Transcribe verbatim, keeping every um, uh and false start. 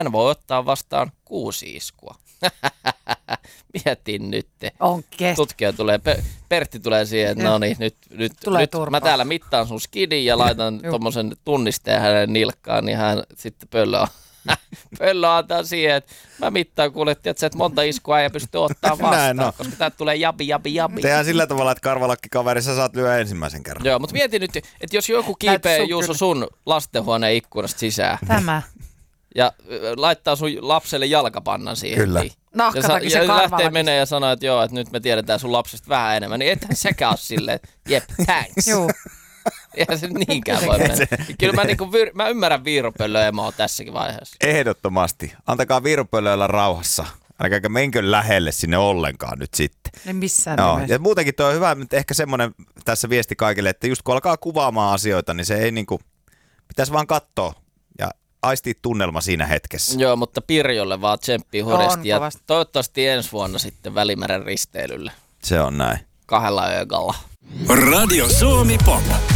hän voi ottaa vastaan kuusi iskua. Mietin nyt. On kestä. Tutkija tulee, Pertti tulee siihen, että no niin, nyt, nyt, nyt mä täällä mittaan sun skidin ja laitan tommosen tunnisteen hänen nilkkaan, niin hän sitten pöllö, pöllö antaa siihen, että mä mittaan kuulettiin, että sä et monta iskua ei pysty ottaa vastaan, no. koska täältä tulee jabi, jabi, jabi. Tehdään sillä tavalla, että karvalakki-kaveri, sä saat lyödä ensimmäisen kerran. Joo, mutta mieti nyt, että jos joku kiipee Juuso sun lastenhuoneen ikkunasta sisään. Tämä. Ja laittaa sun lapselle jalkapannan siihen. Kyllä. Niin. Ja, sa- ja lähtee menee ja sanoo, että joo, että nyt me tiedetään sun lapsesta vähän enemmän, niin ethän sekä ole silleen, jep, thanks. Joo. Eihän se niinkään voi mennä. Kyllä mä, niinku, mä ymmärrän viirupöllöä emoa tässäkin vaiheessa. Ehdottomasti. Antakaa viirupöllöillä rauhassa. Älkääkä menkö lähelle sinne ollenkaan nyt sitten. Ne missään no, nimessä. Ja muutenkin tuo on hyvä, mutta ehkä semmoinen tässä viesti kaikille, että just kun alkaa kuvaamaan asioita, niin se ei niinku, pitäisi vaan katsoa ja aistii tunnelma siinä hetkessä. Joo, mutta Pirjolle vaan tsemppii hurjasti ja toivottavasti ensi vuonna sitten Välimeren risteilylle. Se on näin. Kahdella öögalla. Radio Suomi Pop.